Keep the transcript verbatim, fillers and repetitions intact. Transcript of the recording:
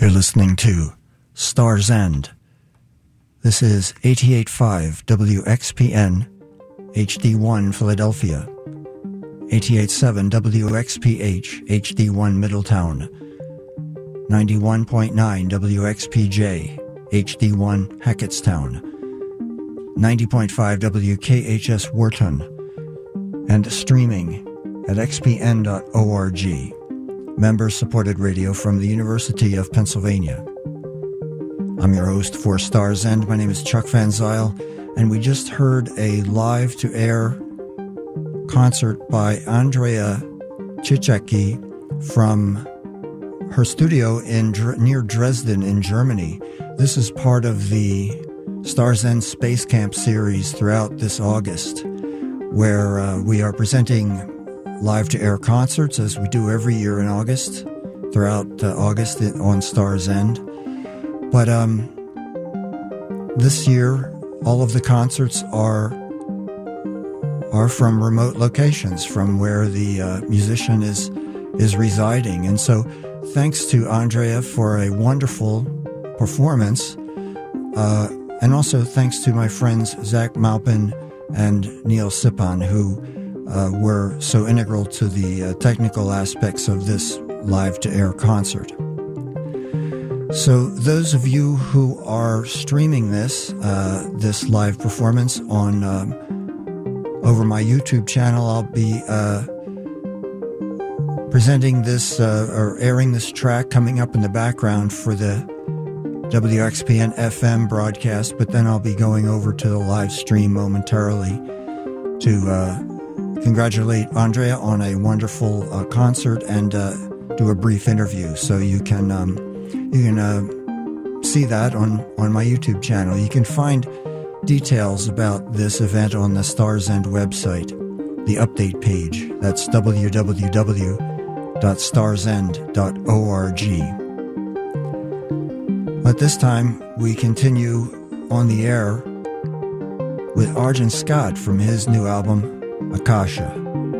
You're listening to Star's End. This is eighty-eight point five W X P N, H D one Philadelphia, eighty-eight point seven W X P H, H D one Middletown, ninety-one point nine W X P J, H D one Hackettstown, ninety point five W K H S Wharton, and streaming at x p n dot org. Member-supported radio from the University of Pennsylvania. I'm your host for Star's End. My name is Chuck Van Zyl, and we just heard a live-to-air concert by Andrea Cicecki from her studio in near Dresden in Germany. This is part of the Star's End Space Camp series throughout this August, where uh, we are presenting live-to-air concerts, as we do every year in August, throughout uh, August on Star's End. But um, this year, all of the concerts are are from remote locations, from where the uh, musician is is residing. And so, thanks to Andrea for a wonderful performance, uh, and also thanks to my friends Zach Maupin and Neil Sipan, who Uh, were so integral to the uh, technical aspects of this live-to-air concert. So those of you who are streaming this, uh, this live performance on um, over my YouTube channel, I'll be uh, presenting this uh, or airing this track coming up in the background for the W X P N F M broadcast, but then I'll be going over to the live stream momentarily to uh, congratulate Andrea on a wonderful uh, concert and uh, do a brief interview. So you can um, you can uh, see that on, on my YouTube channel. You can find details about this event on the Star's End website, the update page. That's w w w dot stars end dot org. But this time we continue on the air with Argent Scott from his new album, Akasha.